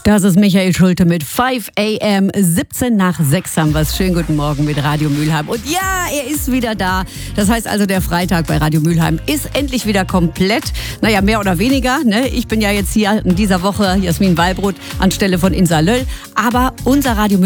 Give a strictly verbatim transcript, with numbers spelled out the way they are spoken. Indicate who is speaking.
Speaker 1: Das ist Michael Schulte mit fünf a m siebzehn nach sechs haben wir es. Schönen guten Morgen mit Radio Mülheim. Und ja, er ist wieder da. Das heißt also, der Freitag bei Radio Mülheim ist endlich wieder komplett. Naja, mehr oder weniger. Ne? Ich bin ja jetzt hier in dieser Woche Jasmin Wallbrot anstelle von Insa Löll. Aber unser Radio